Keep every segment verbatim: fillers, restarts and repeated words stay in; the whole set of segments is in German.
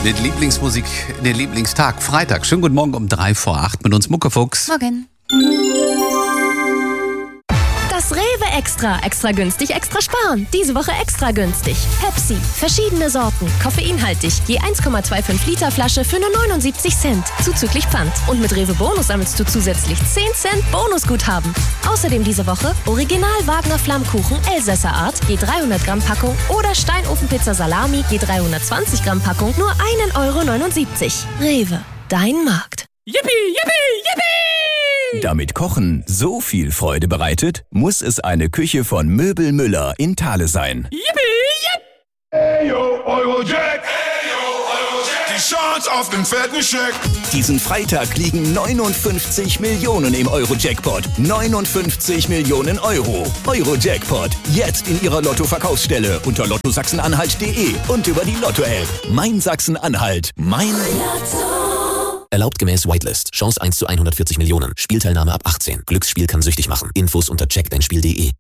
mit Lieblingsmusik in den Lieblingstag. Freitag. Schönen guten Morgen um drei vor acht mit uns Muckefuchs. Morgen. Das Rewe Extra. Extra günstig, extra sparen. Diese Woche extra günstig. Pepsi. Verschiedene Sorten. Koffeinhaltig. Je eins Komma fünfundzwanzig Liter Flasche für nur neunundsiebzig Cent. Zuzüglich Pfand. Und mit Rewe Bonus sammelst du zusätzlich zehn Cent Bonusguthaben. Außerdem diese Woche Original Wagner Flammkuchen Elsässer Art. Je dreihundert Gramm Packung. Oder Steinofenpizza Salami. Je dreihundertzwanzig Gramm Packung. Nur ein Euro neunundsiebzig. Rewe. Dein Markt. Yippie, yippie, yippie! Damit Kochen so viel Freude bereitet, muss es eine Küche von Möbel Müller in Thale sein. Yippie, yipp! Hey yo, Eurojack! Hey yo, Eurojack! Die Chance auf den fetten Scheck! Diesen Freitag liegen neunundfünfzig Millionen im Euro-Jackpot. neunundfünfzig Millionen Euro. Euro-Jackpot. Jetzt in Ihrer Lotto-Verkaufsstelle unter lotto sachsen-anhalt punkt de und über die Lotto-App. Mein Sachsen-Anhalt. Mein Lotto. Erlaubt gemäß Whitelist. Chance eins zu hundertvierzig Millionen. Spielteilnahme ab achtzehn. Glücksspiel kann süchtig machen. Infos unter check dein spiel punkt de.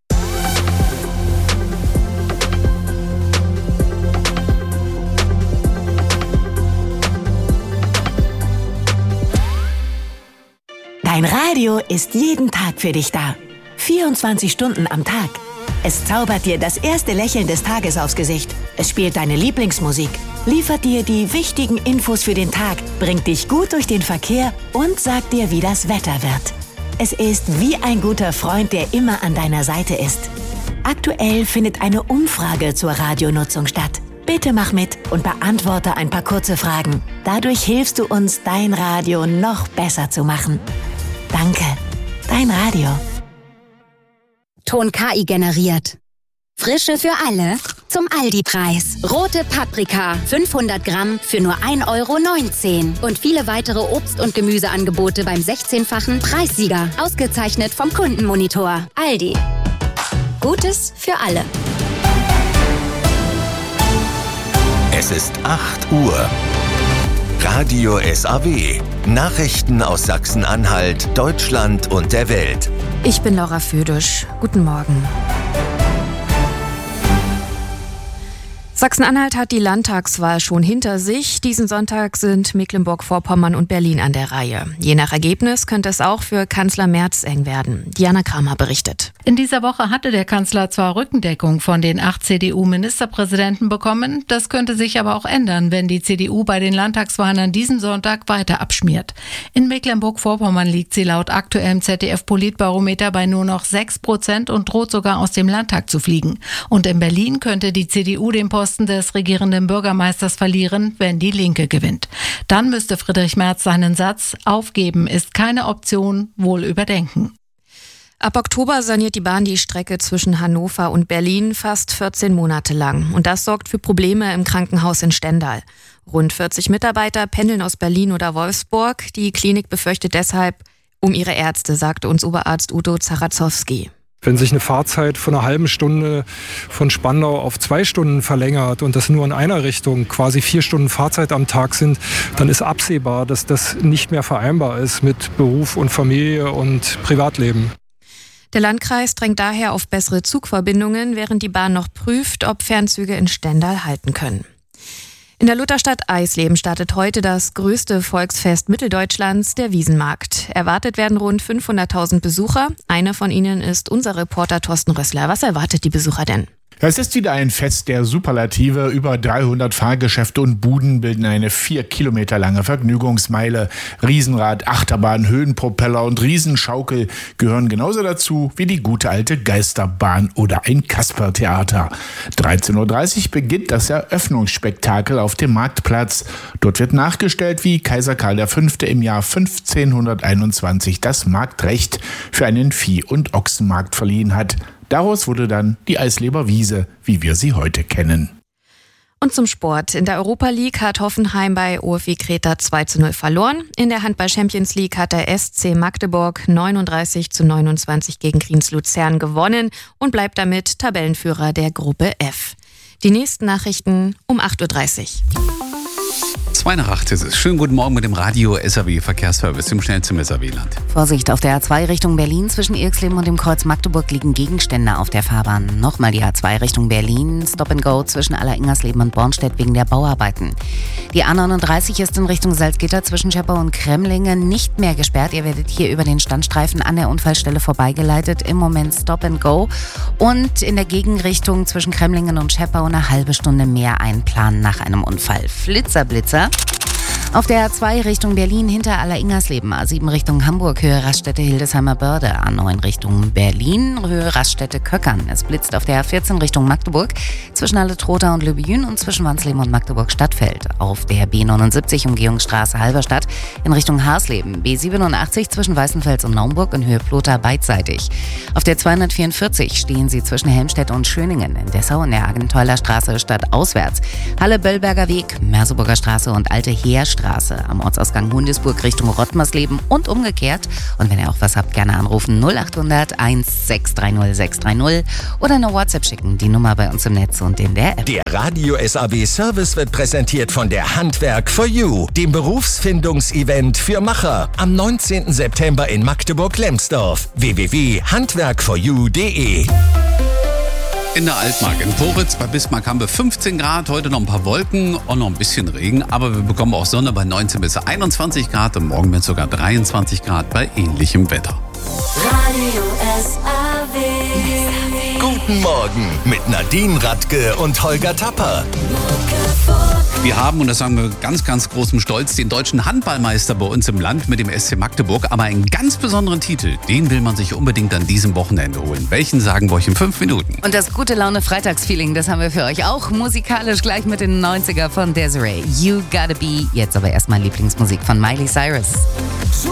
Dein Radio ist jeden Tag für dich da. vierundzwanzig Stunden am Tag. Es zaubert dir das erste Lächeln des Tages aufs Gesicht. Es spielt deine Lieblingsmusik, liefert dir die wichtigen Infos für den Tag, bringt dich gut durch den Verkehr und sagt dir, wie das Wetter wird. Es ist wie ein guter Freund, der immer an deiner Seite ist. Aktuell findet eine Umfrage zur Radionutzung statt. Bitte mach mit und beantworte ein paar kurze Fragen. Dadurch hilfst du uns, dein Radio noch besser zu machen. Danke. Dein Radio. Ton K I generiert. Frische für alle zum Aldi-Preis. Rote Paprika, fünfhundert Gramm für nur ein Euro neunzehn. Und viele weitere Obst- und Gemüseangebote beim sechzehnfachen Preissieger. Ausgezeichnet vom Kundenmonitor. Aldi. Gutes für alle. Es ist acht Uhr. Radio S A W. Nachrichten aus Sachsen-Anhalt, Deutschland und der Welt. Ich bin Laura Födisch. Guten Morgen. Sachsen-Anhalt hat die Landtagswahl schon hinter sich. Diesen Sonntag sind Mecklenburg-Vorpommern und Berlin an der Reihe. Je nach Ergebnis könnte es auch für Kanzler Merz eng werden. Diana Kramer berichtet. In dieser Woche hatte der Kanzler zwar Rückendeckung von den acht C D U-Ministerpräsidenten bekommen, das könnte sich aber auch ändern, wenn die C D U bei den Landtagswahlen an diesem Sonntag weiter abschmiert. In Mecklenburg-Vorpommern liegt sie laut aktuellem Z D F-Politbarometer bei nur noch sechs Prozent und droht sogar aus dem Landtag zu fliegen. Und in Berlin könnte die C D U den Posten des regierenden Bürgermeisters verlieren, wenn die Linke gewinnt. Dann müsste Friedrich Merz seinen Satz „Aufgeben ist keine Option" wohl überdenken. Ab Oktober saniert die Bahn die Strecke zwischen Hannover und Berlin fast vierzehn Monate lang. Und das sorgt für Probleme im Krankenhaus in Stendal. Rund vierzig Mitarbeiter pendeln aus Berlin oder Wolfsburg. Die Klinik befürchtet deshalb um ihre Ärzte, sagte uns Oberarzt Udo Zarazowski. Wenn sich eine Fahrzeit von einer halben Stunde von Spandau auf zwei Stunden verlängert und das nur in einer Richtung, quasi vier Stunden Fahrzeit am Tag sind, dann ist absehbar, dass das nicht mehr vereinbar ist mit Beruf und Familie und Privatleben. Der Landkreis drängt daher auf bessere Zugverbindungen, während die Bahn noch prüft, ob Fernzüge in Stendal halten können. In der Lutherstadt Eisleben startet heute das größte Volksfest Mitteldeutschlands, der Wiesenmarkt. Erwartet werden rund fünfhunderttausend Besucher. Einer von ihnen ist unser Reporter Thorsten Rössler. Was erwartet die Besucher denn? Es ist wieder ein Fest der Superlative. Über dreihundert Fahrgeschäfte und Buden bilden eine vier Kilometer lange Vergnügungsmeile. Riesenrad, Achterbahn, Höhenpropeller und Riesenschaukel gehören genauso dazu wie die gute alte Geisterbahn oder ein Kaspertheater. dreizehn Uhr dreißig beginnt das Eröffnungsspektakel auf dem Marktplatz. Dort wird nachgestellt, wie Kaiser Karl der Fünfte im Jahr fünfzehnhunderteinundzwanzig das Marktrecht für einen Vieh- und Ochsenmarkt verliehen hat. Daraus wurde dann die Eisleber Wiese, wie wir sie heute kennen. Und zum Sport. In der Europa League hat Hoffenheim bei O F I Kreta zwei zu null verloren. In der Handball Champions League hat der S C Magdeburg neununddreißig zu neunundzwanzig gegen Kriens Luzern gewonnen und bleibt damit Tabellenführer der Gruppe F. Die nächsten Nachrichten um acht Uhr dreißig. Zwei nach acht ist es. Schönen guten Morgen mit dem Radio S A W Verkehrsservice im schnellsten S A W-Land. Vorsicht, auf der A zwei Richtung Berlin zwischen Irxleben und dem Kreuz Magdeburg liegen Gegenstände auf der Fahrbahn. Nochmal die A zwei Richtung Berlin, Stop and Go zwischen Alleringers-Leben und Bornstedt wegen der Bauarbeiten. Die A neununddreißig ist in Richtung Salzgitter zwischen Scheppau und Kremlingen nicht mehr gesperrt. Ihr werdet hier über den Standstreifen an der Unfallstelle vorbeigeleitet. Im Moment Stop and Go. Und in der Gegenrichtung zwischen Kremlingen und Scheppau eine halbe Stunde mehr einplanen nach einem Unfall. Flitzer, Blitzer. Auf der A zwei Richtung Berlin hinter Alleringers-Leben, A sieben Richtung Hamburg, Höhe Raststätte Hildesheimer Börde, A neun Richtung Berlin, Höhe Raststätte Köckern. Es blitzt auf der A vierzehn Richtung Magdeburg, zwischen Halle-Trotha und Lübejün und zwischen Wansleben und Magdeburg-Stadtfeld. Auf der B neunundsiebzig Umgehungsstraße Halberstadt in Richtung Harsleben, B siebenundachtzig zwischen Weißenfels und Naumburg in Höhe Plotha beidseitig. Auf der zweihundertvierundvierzig stehen Sie zwischen Helmstedt und Schöningen, in Dessau in der Agenteuler Straße stadtauswärts, Halle-Böllberger Weg, Merseburger Straße und Alte Heerstraße. Am Ortsausgang Hundesburg Richtung Rottmersleben und umgekehrt. Und wenn ihr auch was habt, gerne anrufen null acht hundert eins sechs drei null sechs drei null oder eine WhatsApp schicken. Die Nummer bei uns im Netz und in der App. Der Radio S A W Service wird präsentiert von der Handwerk for You, dem Berufsfindungsevent für Macher. Am neunzehnten September in Magdeburg-Lemsdorf. w w w punkt handwerk for you punkt de. In der Altmark in Poritz bei Bismarck haben wir fünfzehn Grad, heute noch ein paar Wolken und noch ein bisschen Regen, aber wir bekommen auch Sonne bei neunzehn bis einundzwanzig Grad und morgen wird sogar dreiundzwanzig Grad bei ähnlichem Wetter. Radio S A W. Guten Morgen mit Nadine Radke und Holger Tapper. Wir haben, und das sagen wir mit ganz, ganz großem Stolz, den deutschen Handballmeister bei uns im Land mit dem S C Magdeburg. Aber einen ganz besonderen Titel, den will man sich unbedingt an diesem Wochenende holen. Welchen sagen wir euch in fünf Minuten? Und das gute Laune Freitagsfeeling, das haben wir für euch auch musikalisch gleich mit den neunziger von Desiree. You Gotta Be. Jetzt aber erstmal Lieblingsmusik von Miley Cyrus.